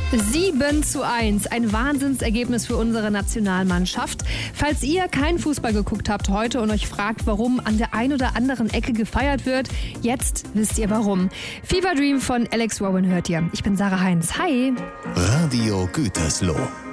7:1, ein Wahnsinnsergebnis für unsere Nationalmannschaft. Falls ihr keinen Fußball geguckt habt heute und euch fragt, warum an der ein oder anderen Ecke gefeiert wird, jetzt wisst ihr warum. Fever Dream von Alex Rowan hört ihr. Ich bin Sarah Heinz. Hi! Radio Gütersloh.